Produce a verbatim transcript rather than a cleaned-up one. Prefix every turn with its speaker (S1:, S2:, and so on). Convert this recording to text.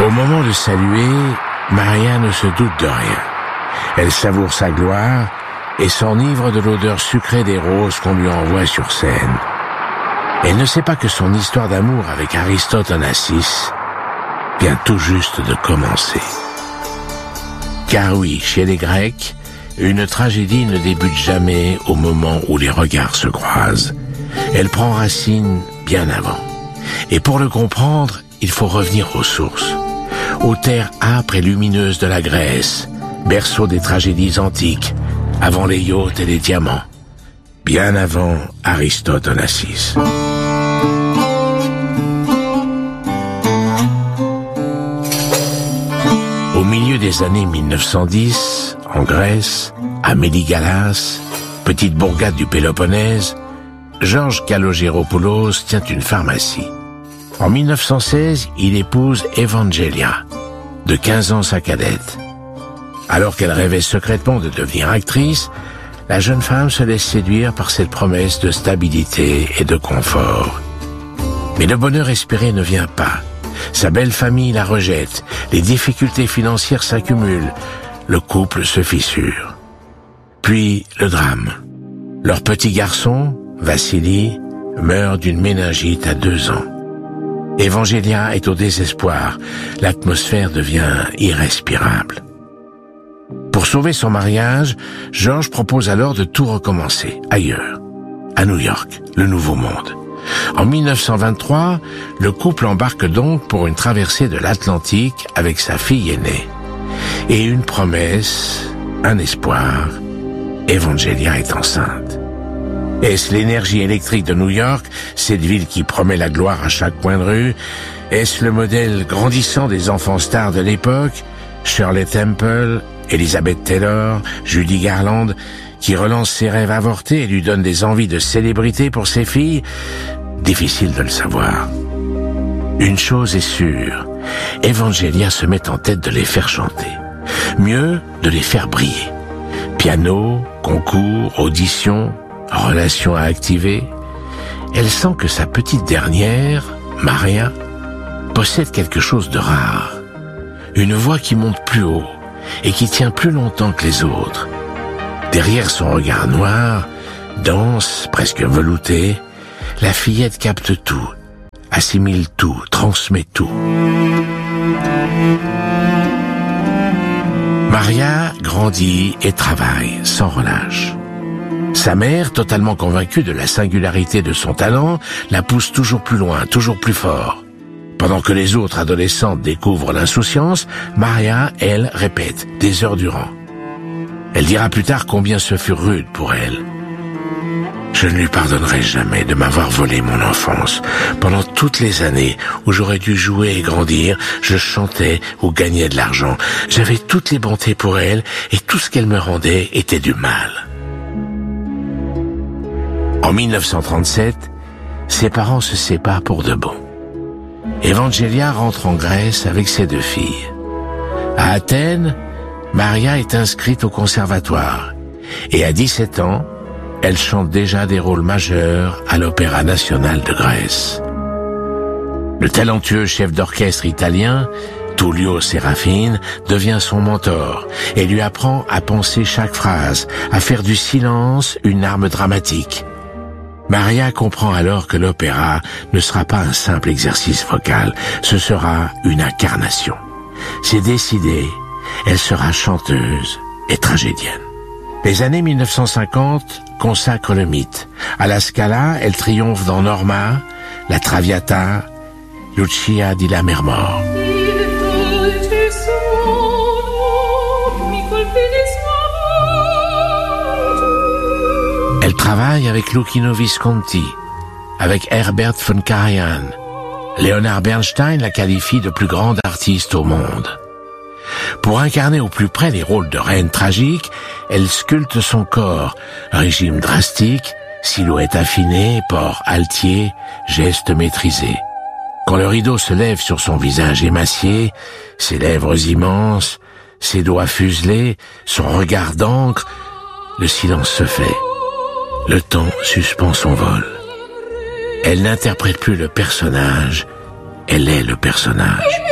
S1: Au moment de saluer, Maria ne se doute de rien. Elle savoure sa gloire et s'enivre de l'odeur sucrée des roses qu'on lui envoie sur scène. Elle ne sait pas que son histoire d'amour avec Aristote Onassis vient tout juste de commencer. Car oui, chez les Grecs, une tragédie ne débute jamais au moment où les regards se croisent. Elle prend racine bien avant. Et pour le comprendre, il faut revenir aux sources, aux terres âpres et lumineuses de la Grèce, berceau des tragédies antiques, avant les yachts et les diamants, bien avant Aristote Onassis. Au milieu des années mille neuf cent dix, en Grèce, à Méligalas, petite bourgade du Péloponnèse, Georges Kalogéropoulos tient une pharmacie. En mille neuf cent seize, il épouse Evangelia, de quinze ans sa cadette. Alors qu'elle rêvait secrètement de devenir actrice, la jeune femme se laisse séduire par cette promesse de stabilité et de confort. Mais le bonheur espéré ne vient pas. Sa belle famille la rejette, les difficultés financières s'accumulent, le couple se fissure. Puis le drame. Leur petit garçon, Vassili, meurt d'une méningite à deux ans. Evangelia est au désespoir, l'atmosphère devient irrespirable. Pour sauver son mariage, Georges propose alors de tout recommencer, ailleurs, à New York, le Nouveau Monde. En mille neuf cent vingt-trois, le couple embarque donc pour une traversée de l'Atlantique avec sa fille aînée. Et une promesse, un espoir, Evangelia est enceinte. Est-ce l'énergie électrique de New York, cette ville qui promet la gloire à chaque coin de rue? Est-ce le modèle grandissant des enfants stars de l'époque? Shirley Temple, Elizabeth Taylor, Judy Garland, qui relance ses rêves avortés et lui donne des envies de célébrité pour ses filles? Difficile de le savoir. Une chose est sûre, Evangelia se met en tête de les faire chanter. Mieux, de les faire briller. Piano, concours, audition, relations à activer. Elle sent que sa petite dernière, Maria, possède quelque chose de rare. Une voix qui monte plus haut et qui tient plus longtemps que les autres. Derrière son regard noir, dense, presque velouté, la fillette capte tout, assimile tout, transmet tout. Maria grandit et travaille sans relâche. Sa mère, totalement convaincue de la singularité de son talent, la pousse toujours plus loin, toujours plus fort. Pendant que les autres adolescentes découvrent l'insouciance, Maria, elle, répète, des heures durant. Elle dira plus tard combien ce fut rude pour elle. Je ne lui pardonnerai jamais de m'avoir volé mon enfance. Pendant toutes les années où j'aurais dû jouer et grandir, je chantais ou gagnais de l'argent. J'avais toutes les bontés pour elle et tout ce qu'elle me rendait était du mal. En mille neuf cent trente-sept, ses parents se séparent pour de bon. Evangelia rentre en Grèce avec ses deux filles. À Athènes, Maria est inscrite au conservatoire et à dix-sept ans, elle chante déjà des rôles majeurs à l'Opéra national de Grèce. Le talentueux chef d'orchestre italien, Tullio Serafin, devient son mentor et lui apprend à penser chaque phrase, à faire du silence une arme dramatique. Maria comprend alors que l'opéra ne sera pas un simple exercice vocal, ce sera une incarnation. C'est décidé, elle sera chanteuse et tragédienne. Les années mille neuf cent cinquante consacrent le mythe. À la Scala, elle triomphe dans Norma, la Traviata, Lucia di Lammermoor. Elle travaille avec Luchino Visconti, avec Herbert von Karajan. Leonard Bernstein la qualifie de plus grande artiste au monde. Pour incarner au plus près les rôles de reine tragique, elle sculpte son corps, régime drastique, silhouette affinée, port altier, gestes maîtrisés. Quand le rideau se lève sur son visage émacié, ses lèvres immenses, ses doigts fuselés, son regard d'encre, le silence se fait. Le temps suspend son vol. Elle n'interprète plus le personnage, elle est le personnage.